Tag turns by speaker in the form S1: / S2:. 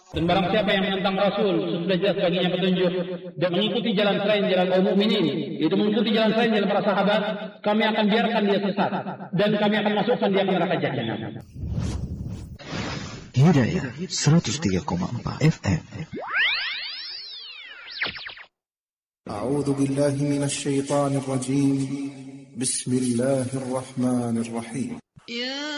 S1: Dan barang siapa yang menentang Rasul, sudah jelas baginya petunjuk dan mengikuti jalan selain jalan kaum mukminin, itu mengikuti jalan selain jalan para sahabat, kami akan biarkan dia sesat dan kami akan masukkan dia ke neraka jahanam.
S2: Hidayah 103,4 FM.
S3: A'udzu billahi minasy syaithanir rajim. Bismillahirrahmanirrahim.